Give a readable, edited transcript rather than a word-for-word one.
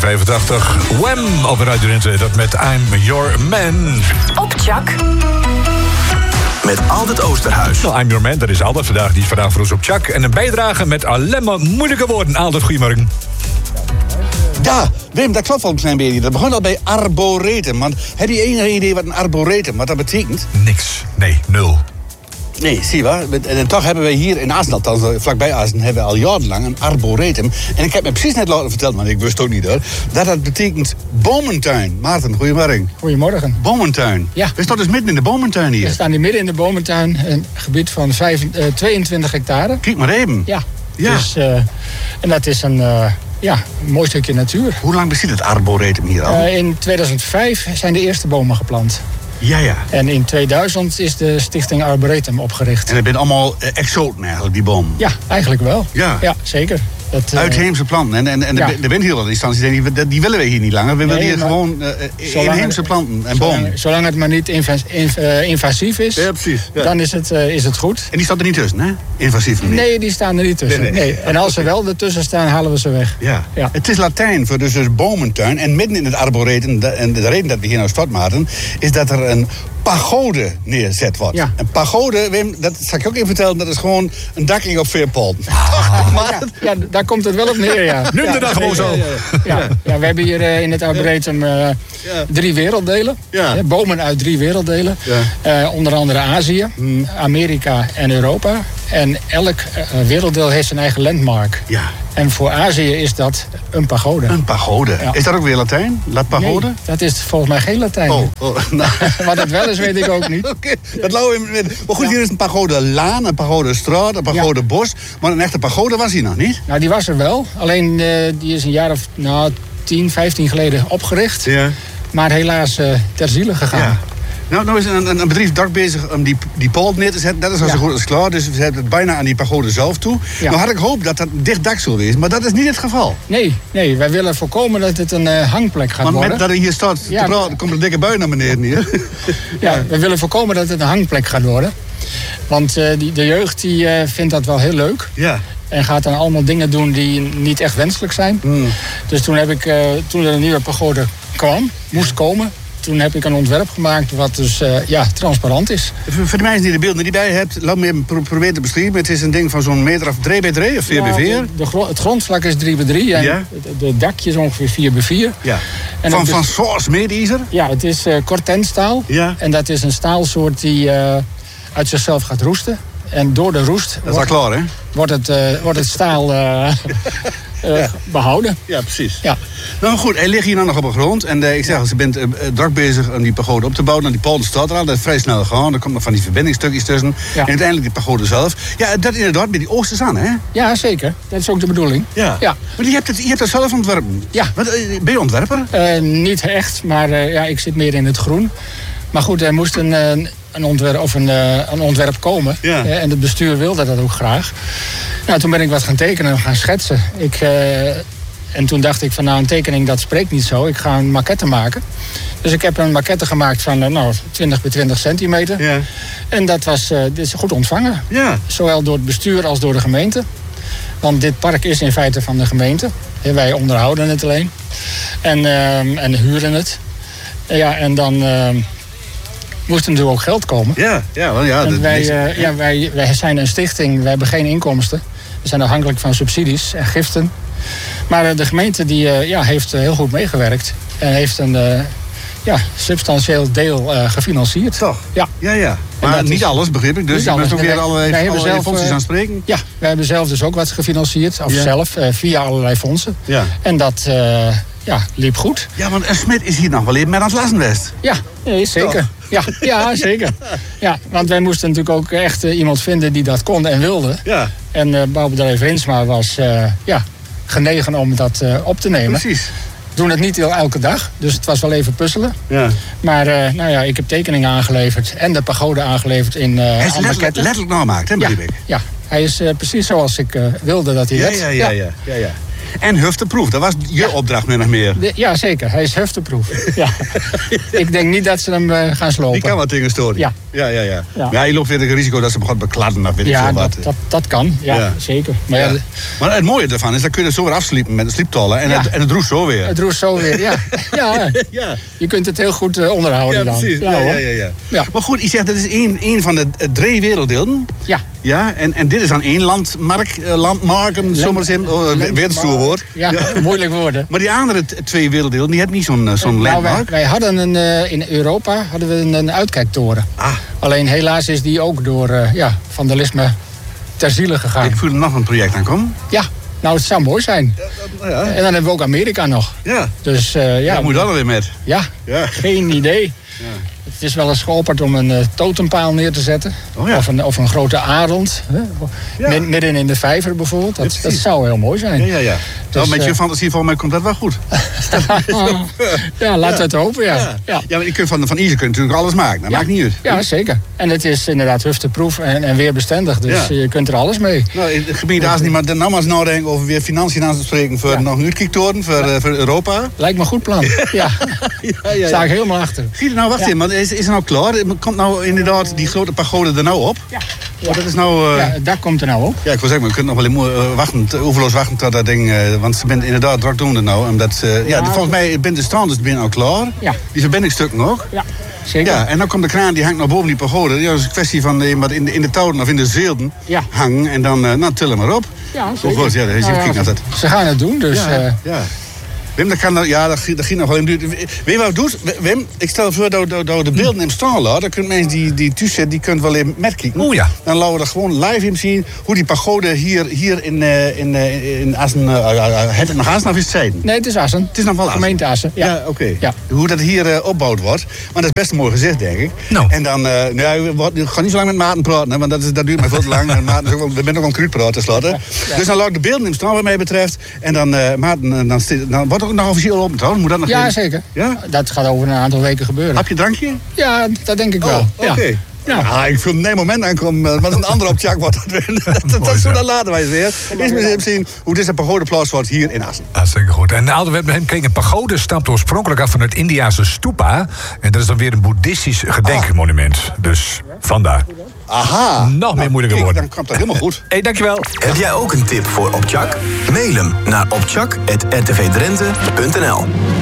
1985. Wham! Op Radio Drenthe, dat met I'm Your Man. Op Tjak. Met Aldert Oosterhuis. Nou, I'm Your Man, dat is Aldert. Vandaag die is vandaag voor ons op Tjak. En een bijdrage met alleen maar moeilijke woorden. Aldert, goedemorgen. Ja, Wim, dat klopt volgens mij een beetje. Dat begon al bij arboretum. Want heb je enig idee wat een arboretum, wat dat betekent? Niks. Nee, nul. Nee, zie je wel. En toch hebben wij hier in Assen, althans vlakbij Assen, hebben we al jarenlang een arboretum. En ik heb me precies net laten vertellen, want ik wist ook niet hoor, dat betekent bomentuin. Maarten, goedemorgen. Goedemorgen. Bomentuin. Ja. We staan dus midden in de bomentuin hier. We staan hier midden in de bomentuin, een gebied van 22 hectare. Kijk maar even. Ja. Ja. Dus, en dat is een mooi stukje natuur. Hoe lang bestaat het arboretum hier al? In 2005 zijn de eerste bomen geplant. Ja. En in 2000 is de stichting Arboretum opgericht. En het zijn allemaal exoten eigenlijk, die bomen. Ja, eigenlijk wel. Ja. Ja, zeker. Uitheemse planten. En ja. de windhielinstanties, die willen we hier niet langer. We willen hier gewoon inheemse planten en bomen. Zolang het maar niet invasief is, Ja, precies. Ja. dan is het goed. En die staat er niet tussen, hè? Invasief niet. Nee, die staan er niet tussen. Nee. En als ze wel ertussen staan, halen we ze weg. Ja. Ja. Het is Latijn voor dus bomentuin. En midden in het arboretum, en de reden dat we hier nou starten, is dat er een pagode neerzet wordt. Ja. Een pagode, Wim, dat zal ik ook even vertellen, dat is gewoon een dakking op veerpolten. Ja, daar komt het wel op neer, ja. Noem de dag gewoon zo. Ja, we hebben hier in het arboretum 3 werelddelen. Ja. Bomen uit 3 werelddelen. Ja. Onder andere Azië, Amerika en Europa. En elk werelddeel heeft zijn eigen landmark. Ja. En voor Azië is dat een pagode. Een pagode. Ja. Is dat ook weer Latijn? Lat pagode? Nee, dat is volgens mij geen Latijn. Nou. Wat het wel is, weet ik ook niet. Oké, dat laten we even. Maar goed, hier is een pagode laan, een pagode straat, een pagode bos. Maar een echte pagode was hier nog niet. Nou, die was er wel. Alleen die is een jaar of 10, 15 geleden opgericht. Ja. Maar helaas ter ziele gegaan. Ja. Nou is een bedrijf dak bezig om die polt neer te zetten. Dat is al zo goed als klaar. Dus we zetten het bijna aan die pagode zelf toe. Ja. Nou had ik gehoopt dat dat een dicht dak zou wezen. Maar dat is niet het geval. Nee, wij willen voorkomen dat het een hangplek gaat Want worden. met dat hij hier staat, Ja. komt er een dikke bui naar beneden hier. Ja, we willen voorkomen dat het een hangplek gaat worden. Want de jeugd die vindt dat wel heel leuk. Ja. En gaat dan allemaal dingen doen die niet echt wenselijk zijn. Dus toen heb ik, toen er een nieuwe pagode moest komen... Toen heb ik een ontwerp gemaakt wat dus transparant is. Voor de mensen die de beelden niet bij hebt, laat me even proberen te beschrijven. Het is een ding van zo'n meter of 3 bij 3 of 4 bij 4. Het grondvlak is 3 bij 3 en de dakje is ongeveer 4 bij 4. Ja. En Van source medezer? Ja, het is cortenstaal. Ja. En dat is een staalsoort die uit zichzelf gaat roesten. En door de roest Dat is al klaar, hè? wordt het staal behouden. Ja, precies. Ja. Nou goed, hij ligt hier nou nog op de grond. En ik zeg al, ze bent druk bezig om die pagode op te bouwen. Nou, die polder staat er al, dat is vrij snel gegaan. Er komt nog van die verbindingstukjes tussen. Ja. En uiteindelijk die pagode zelf. Ja, dat inderdaad met die oosters aan, hè? Ja, zeker. Dat is ook de bedoeling. Ja. Ja. Maar je hebt dat zelf ontworpen. Ja. Ben je ontwerper? Niet echt, maar ik zit meer in het groen. Maar goed, er moest een ontwerp komen. Ja. En het bestuur wilde dat ook graag. Nou, toen ben ik wat gaan tekenen en gaan schetsen. En toen dacht ik van een tekening dat spreekt niet zo. Ik ga een maquette maken. Dus ik heb een maquette gemaakt van 20 bij 20 centimeter. Ja. En dat is goed ontvangen. Ja. Zowel door het bestuur als door de gemeente. Want dit park is in feite van de gemeente. Wij onderhouden het alleen. En huren het. Ja, en dan moest er natuurlijk ook geld komen. Ja. En wij zijn een stichting, wij hebben geen inkomsten. We zijn afhankelijk van subsidies en giften. Maar de gemeente die, heeft heel goed meegewerkt. En heeft een substantieel deel gefinancierd. Toch? Ja. Ja. Maar niet alles, begrijp ik. Dus je bent ook weer allerlei fondsen aan spreken. Ja, wij hebben zelf dus ook wat gefinancierd. Of zelf, via allerlei fondsen. Ja. En dat liep goed. Ja, want een Smit is hier nog wel even met aan het Lassenwest. Ja, nee, zeker. Ja, zeker. Ja, want wij moesten natuurlijk ook echt iemand vinden die dat kon en wilde. Ja. En bouwbedrijf Rinsma was genegen om dat op te nemen. Precies. Doen het niet elke dag, dus het was wel even puzzelen. Ja. Maar ik heb tekeningen aangeleverd en de pagode aangeleverd in hij is letterlijk nagemaakt, hè, begrijp ik? Ja, hij is precies zoals ik wilde dat hij werd. Ja. En hufteproef, dat was je opdracht min of meer. Ja, zeker. Hij is hefteproef. Ja. Ik denk niet dat ze hem gaan slopen. Die kan wat tegen storen. Ja. Ja, je loopt weer het risico dat ze begon bekladden of weet ik veel wat. Dat kan. Ja, zeker. Maar, maar het mooie ervan is, dat kun je zo weer afsliepen met de slieptollen. En het roest zo weer. Het roest zo weer, ja. Je kunt het heel goed onderhouden dan. Precies. Ja. Maar goed, je zegt dat is één van de 3 werelddelen. Ja, en dit is dan 1 landmarken, zomaar weer het stoer woord. Ja, moeilijk woorden. Maar die andere 2 werelddelen, die hebben niet zo'n landmark. Wij hadden in Europa een uitkijktoren. Alleen helaas is die ook door vandalisme ter ziele gegaan. Ik voel er nog een project aan komen. Ja, nou het zou mooi zijn. En dan hebben we ook Amerika nog. Ja. Dus daar moet dan weer met. Ja, geen idee. Ja. Het is wel eens geopperd om een totempaal neer te zetten. Of een grote arend. Midden in de vijver bijvoorbeeld. Dat zou heel mooi zijn. Ja. Dus, met je fantasie volgens mij komt dat wel goed. Ja, laten we het hopen, ja. Maar je kunt van ijzer kun je natuurlijk alles maken. Dat maakt niet uit. Ja, zeker. En het is inderdaad hufteproef en weerbestendig. Dus je kunt er alles mee. Nou, in het gebied als niemand nou maar eens nadenken over weer financiën aan te spreken voor nog een uitkijktoren voor Europa. Lijkt me een goed plan. Ja. Sta ik helemaal achter. Zie je nou, wacht even, maar is het nou klaar? Komt nou inderdaad die grote pagode er nou op? Ja. Dat is nou, het dak komt er nou op. Ja, ik wil zeggen, we kunnen nog wel oeverloos wachten tot dat ding. Want ze bent inderdaad druk doen er nou. Omdat, volgens mij bent de strand dus binnen al klaar. Ja. Die verbindingsstukken ook. Ja, zeker. Ja, en dan komt de kraan, die hangt naar boven die pagode. Ja, dat is een kwestie van in de touwen of in de zeelden hangen. En dan tillen maar op. Ja, zeker. Goed, ze gaan het doen, dus... Ja. Wim, dat ging nog wel in duur. Weet je wat het doet? Wim, ik stel voor dat de beelden in staan laten. Dan kunnen mensen die tussen die kunt wel even metkijken. Ja. Dan laten we er gewoon live in zien hoe die pagode hier in Assen... het nog Assen of is het Zijden? Nee, het is Assen. Het is nog wel Assen. Gemeente Assen. Ja, oké. Ja. Hoe dat hier opgebouwd wordt. Maar dat is best een mooi gezicht, denk ik. No. En dan... ik ga niet zo lang met Maarten praten, hè, want dat duurt mij veel te lang. En Maarten is ook we zijn ook een kruidpraat tenslotte. Ja. Dus dan laat ik de beelden in staan wat mij betreft. En dan Maarten... Dan wordt ook nog officieel open trouwens. Moet dat nog even? Zeker. Ja? Dat gaat over een aantal weken gebeuren. Heb je drankje? Ja, dat denk ik wel. Oké. Ja. Ik vind een moment aankomen, maar een andere op Tjak wordt dat zo dan laten wij het weer. Eens maar even zien hoe deze pagodeplaats wordt hier in Assen. Hartstikke goed. En een pagode stamt oorspronkelijk af van het Indiase stupa. En dat is dan weer een boeddhistisch gedenkmonument. Dus vandaar. Aha. Nog meer moeilijke woorden. Dan komt dat helemaal goed. Hey, dankjewel. Heb jij ook een tip voor Optjak? Mail hem naar optjak@rtvdrenthe.nl.